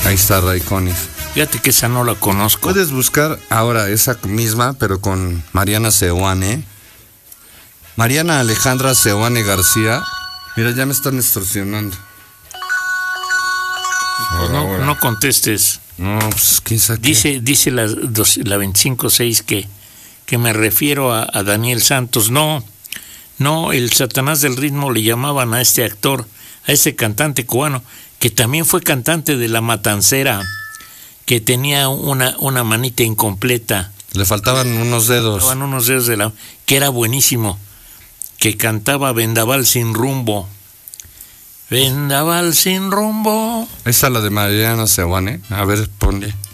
Ahí está Raiconis. Fíjate que esa no la conozco. Puedes buscar ahora esa misma, pero con Mariana Seoane. Mariana Alejandra Seoane García. Mira, ya me están extorsionando. Pues no contestes. No, pues quién sabe qué. Dice la 25-6 que me refiero a Daniel Santos. No, el Satanás del ritmo le llamaban a este actor, a este cantante cubano, que también fue cantante de La Matancera, que tenía una manita incompleta. Le faltaban unos dedos. Que era buenísimo, que cantaba Vendaval sin rumbo. Vendaval sin rumbo. Esa es la de Mariana Seoane. A ver, ponle.